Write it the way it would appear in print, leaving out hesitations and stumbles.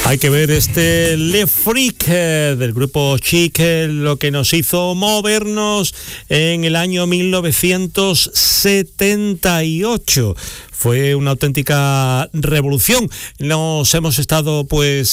Hay que ver este Le Freak del grupo Chic, lo que nos hizo movernos en el año 1978. Fue una auténtica revolución. Nos hemos estado pues